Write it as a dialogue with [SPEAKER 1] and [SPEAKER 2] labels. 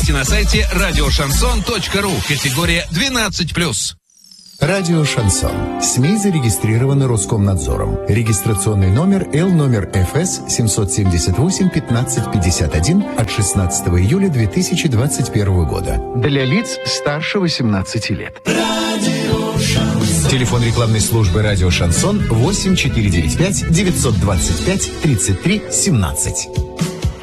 [SPEAKER 1] Смотрите на сайте радиошансон.ру. Категория 12+.
[SPEAKER 2] Радио «Шансон». СМИ зарегистрированы Роскомнадзором. Регистрационный номер Л-ФС 778-1551 от 16 июля 2021 года. Для лиц старше 18 лет. Телефон рекламной службы «Радио Шансон» 8495 925 33 17.